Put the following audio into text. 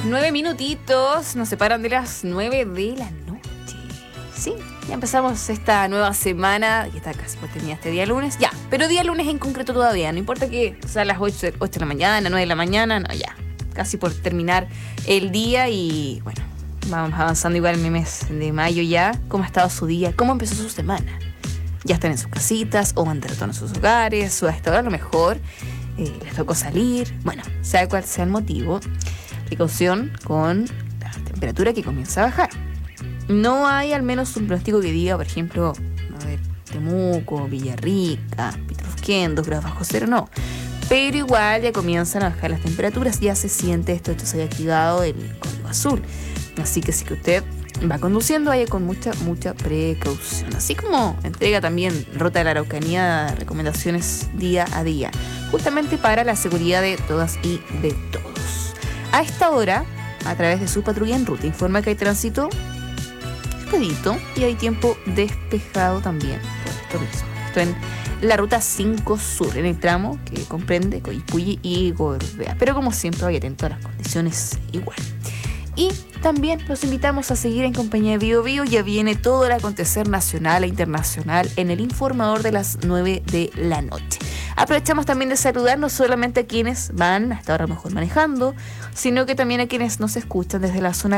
9 minutitos nos separan de las 9 de la noche. Sí, ya empezamos esta nueva semana, que está casi por terminar este día lunes. Ya, pero día lunes en concreto todavía, no importa que sea a las 8 de la mañana, 9 de la mañana, no, ya. Casi por terminar el día y bueno, vamos avanzando igual en el mes de mayo ya. ¿Cómo ha estado su día? ¿Cómo empezó su semana? ¿Ya están en sus casitas o van de retorno a sus hogares? O a esta hora a lo mejor les tocó salir. Bueno, sea cual sea el motivo, precaución con la temperatura que comienza a bajar. No hay al menos un pronóstico que diga, por ejemplo, a ver, Temuco, Villarrica, Pitrufquén, 2 grados bajo cero, no. Pero igual ya comienzan a bajar las temperaturas, ya se siente esto se haya activado el código azul. Así que si que usted va conduciendo, vaya con mucha precaución. Así como entrega también Ruta de la Araucanía recomendaciones día a día, justamente para la seguridad de todas y de todos. A esta hora, a través de su patrulla en ruta, informa que hay tránsito expedito y hay tiempo despejado también por esto mismo. Esto en la ruta 5 Sur, en el tramo que comprende Coyipulli y Gorbea. Pero como siempre, vaya atento a las condiciones igual. Y también los invitamos a seguir en compañía de Bio Bio. Ya viene todo el acontecer nacional e internacional en el informador de las 9 de la noche. Aprovechamos también de saludar no solamente a quienes van hasta ahora mejor manejando, sino que también a quienes nos escuchan desde la zona